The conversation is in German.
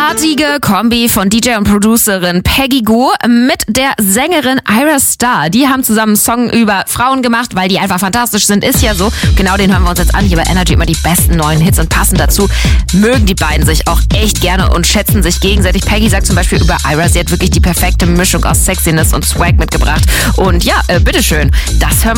Hottige Kombi von DJ und Producerin Peggy Gou mit der Sängerin Ayra Starr. Die haben zusammen einen Song über Frauen gemacht, weil die einfach fantastisch sind. Ist ja so. Genau den hören wir uns jetzt an. Hier bei Energy immer die besten neuen Hits und passend dazu mögen die beiden sich auch echt gerne und schätzen sich gegenseitig. Peggy sagt zum Beispiel über Ayra, sie hat wirklich die perfekte Mischung aus Sexiness und Swag mitgebracht. Und ja, bitteschön. Das hören wir